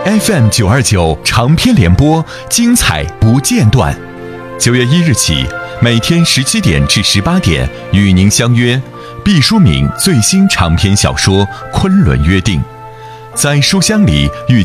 FM929长篇联播，精彩不间断。9月1日起，每天17点至18点与您相约毕淑敏最新长篇小说《昆仑约定》，在书香里与